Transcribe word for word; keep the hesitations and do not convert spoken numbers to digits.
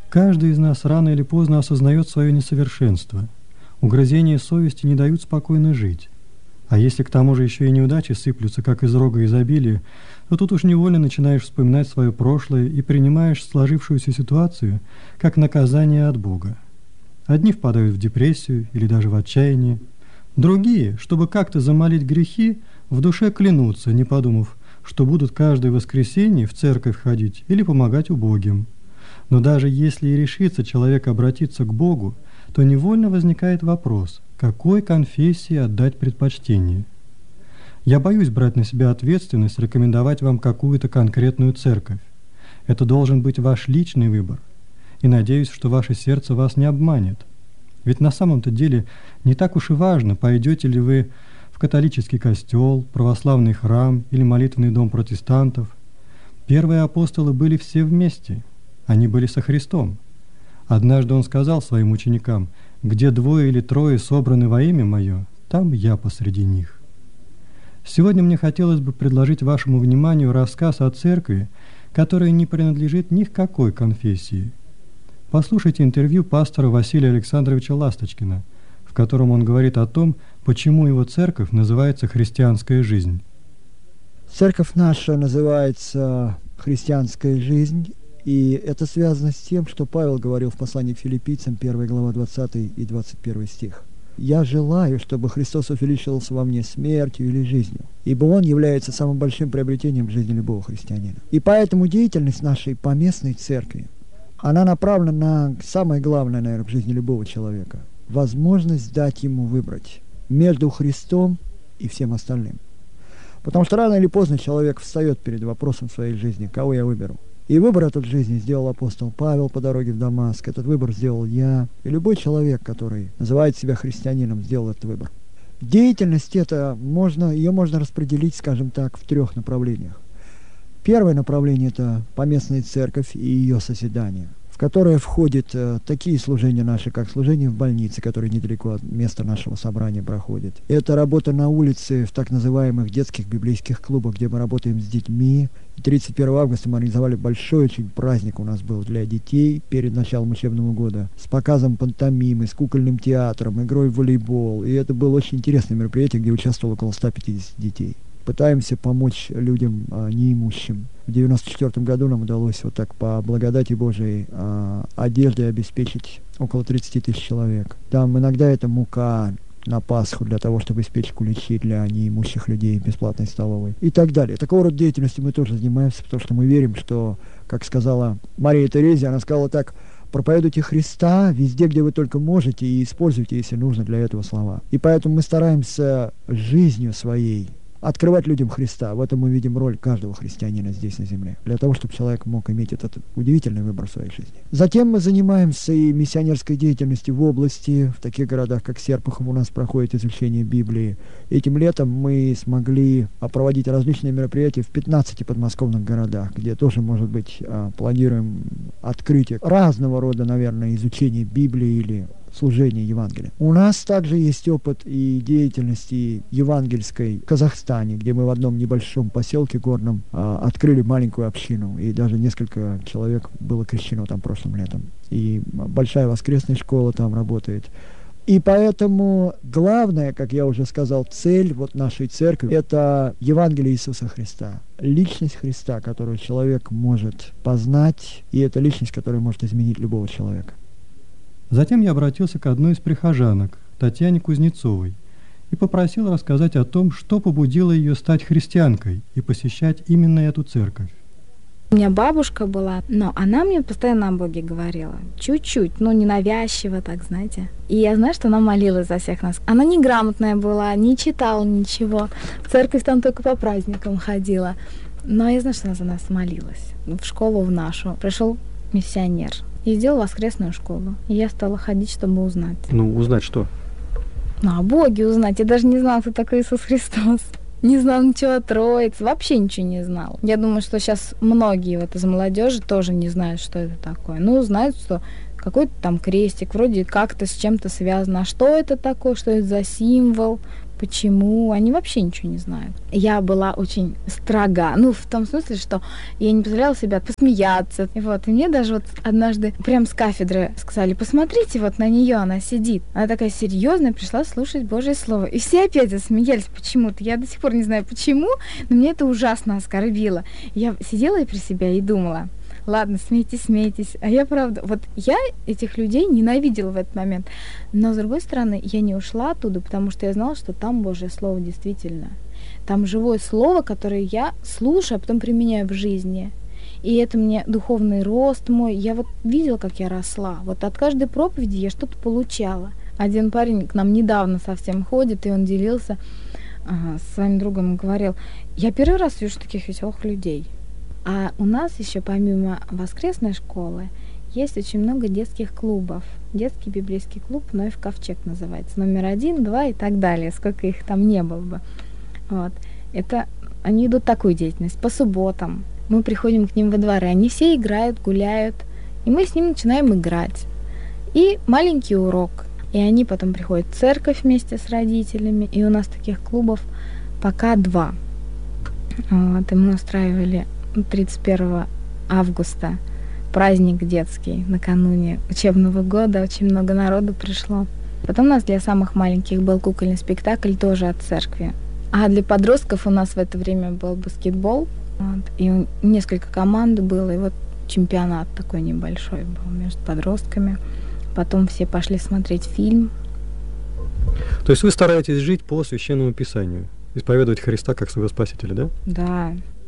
Каждый из нас рано или поздно осознает свое несовершенство. Угрызения совести не дают спокойно жить. А если к тому же еще и неудачи сыплются, как из рога изобилия, то тут уж невольно начинаешь вспоминать свое прошлое и принимаешь сложившуюся ситуацию как наказание от Бога. Одни впадают в депрессию или даже в отчаяние, другие, чтобы как-то замолить грехи, в душе клянутся, не подумав, что будут каждое воскресенье в церковь ходить или помогать убогим. Но даже если и решится человек обратиться к Богу, то невольно возникает вопрос, какой конфессии отдать предпочтение. Я боюсь брать на себя ответственность рекомендовать вам какую-то конкретную церковь. Это должен быть ваш личный выбор. И надеюсь, что ваше сердце вас не обманет. Ведь на самом-то деле не так уж и важно, пойдете ли вы в католический костел, православный храм или молитвенный дом протестантов. Первые апостолы были все вместе. Они были со Христом. Однажды он сказал своим ученикам: «Где двое или трое собраны во имя Мое, там я посреди них». Сегодня мне хотелось бы предложить вашему вниманию рассказ о церкви, которая не принадлежит ни к какой конфессии. Послушайте интервью пастора Василия Александровича Ласточкина, в котором он говорит о том, почему его церковь называется «Христианская жизнь». Церковь наша называется «Христианская жизнь», и это связано с тем, что Павел говорил в послании к филиппийцам, первая глава, двадцатый и двадцать первый стих. «Я желаю, чтобы Христос увеличивался во мне смертью или жизнью, ибо Он является самым большим приобретением в жизни любого христианина». И поэтому деятельность нашей поместной церкви, она направлена на самое главное, наверное, в жизни любого человека – возможность дать ему выбрать между Христом и всем остальным. Потому что рано или поздно человек встает перед вопросом своей жизни: кого я выберу? И выбор этот в жизни сделал апостол Павел по дороге в Дамаск, этот выбор сделал я, и любой человек, который называет себя христианином, сделал этот выбор. Деятельность эта, можно, ее можно распределить, скажем так, в трех направлениях. Первое направление – это поместная церковь и ее созидание, в которое входят э, такие служения наши, как служение в больнице, которое недалеко от места нашего собрания проходит. Это работа на улице в так называемых детских библейских клубах, где мы работаем с детьми. тридцать первого августа мы организовали большой очень праздник у нас был для детей перед началом учебного года с показом пантомимы, с кукольным театром, игрой в волейбол. И это было очень интересное мероприятие, где участвовало около ста пятидесяти детей. Пытаемся помочь людям а, неимущим. В девяносто четвёртом году нам удалось вот так по благодати Божией а, одеждой обеспечить около тридцати тысяч человек. Там иногда это мука на Пасху для того, чтобы испечь куличи для неимущих людей в бесплатной столовой и так далее. Такого рода деятельностью мы тоже занимаемся, потому что мы верим, что, как сказала Мария Терезия, она сказала так: проповедуйте Христа везде, где вы только можете, и используйте, если нужно, для этого слова. И поэтому мы стараемся жизнью своей открывать людям Христа. В этом мы видим роль каждого христианина здесь на земле, для того, чтобы человек мог иметь этот удивительный выбор в своей жизни. Затем мы занимаемся и миссионерской деятельностью в области, в таких городах, как Серпухов, у нас проходит изучение Библии. Этим летом мы смогли проводить различные мероприятия в пятнадцати подмосковных городах, где тоже, может быть, планируем открытие разного рода, наверное, изучения Библии или служения Евангелия. У нас также есть опыт и деятельности евангельской в Казахстане, где мы в одном небольшом поселке горном а, открыли маленькую общину, и даже несколько человек было крещено там прошлым летом. И большая воскресная школа там работает. И поэтому главная, как я уже сказал, цель вот нашей церкви – это Евангелие Иисуса Христа. Личность Христа, которую человек может познать, и это личность, которая может изменить любого человека. Затем я обратился к одной из прихожанок, Татьяне Кузнецовой, и попросил рассказать о том, что побудило ее стать христианкой и посещать именно эту церковь. У меня бабушка была, но она мне постоянно о Боге говорила. Чуть-чуть, но ненавязчиво, так, знаете. И я знаю, что она молилась за всех нас. Она неграмотная была, не читала ничего. В церковь там только по праздникам ходила. Но я знаю, что она за нас молилась. В школу в нашу пришел миссионер и сделал воскресную школу. И я стала ходить, чтобы узнать. Ну, узнать что? Ну, о Боге узнать. Я даже не знала, кто такой Иисус Христос. Не знала ничего о Троице, вообще ничего не знала. Я думаю, что сейчас многие вот из молодежи тоже не знают, что это такое. Ну, знают, что какой-то там крестик, вроде как-то с чем-то связано. А что это такое, что это за символ? почему, они вообще ничего не знают. Я была очень строга, ну, в том смысле, что я не позволяла себе посмеяться. И вот, и мне даже вот однажды прям с кафедры сказали: посмотрите вот на нее, она сидит. Она такая серьезная, пришла слушать Божье Слово. И все опять засмеялись почему-то. Я до сих пор не знаю почему, но мне это ужасно оскорбило. Я сидела и при себя и думала: ладно, смейтесь, смейтесь. А я, правда, вот я этих людей ненавидела в этот момент. Но, с другой стороны, я не ушла оттуда, потому что я знала, что там Божье Слово действительно. Там живое Слово, которое я слушаю, а потом применяю в жизни. И это мне духовный рост мой. Я вот видела, как я росла. Вот от каждой проповеди я что-то получала. Один парень к нам недавно совсем ходит, и он делился ага, с своим другом и говорил: я первый раз вижу таких веселых людей. А у нас еще помимо воскресной школы есть очень много детских клубов. Детский библейский клуб «Ноев ковчег» называется. Номер один, два и так далее, сколько их там не было бы. Вот. Это они идут такую деятельность. По субботам мы приходим к ним во дворы. Они все играют, гуляют. И мы с ними начинаем играть. И маленький урок. И они потом приходят в церковь вместе с родителями. И у нас таких клубов пока два. Вот. И мы устраивали тридцать первого августа праздник детский, накануне учебного года, очень много народу пришло. Потом у нас для самых маленьких был кукольный спектакль тоже от церкви. А для подростков у нас в это время был баскетбол, вот, и несколько команд было, и вот чемпионат такой небольшой был между подростками. Потом все пошли смотреть фильм. То есть вы стараетесь жить по Священному Писанию, исповедовать Христа как своего Спасителя, да? Да.